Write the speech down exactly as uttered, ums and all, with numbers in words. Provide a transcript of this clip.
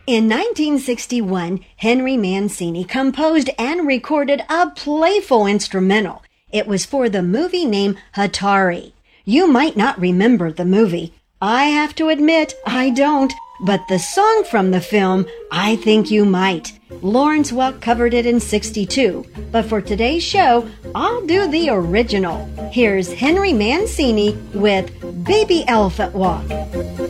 In nineteen sixty-one, Henry Mancini composed and recorded a playful instrumental. It was for the movie named Hatari. You might not remember the movie. I have to admit, I don't. But the song from the film, I think you might. Lawrence Welk covered it in sixty-two. But for today's show, I'll do the original. Here's Henry Mancini with Baby Elephant Walk.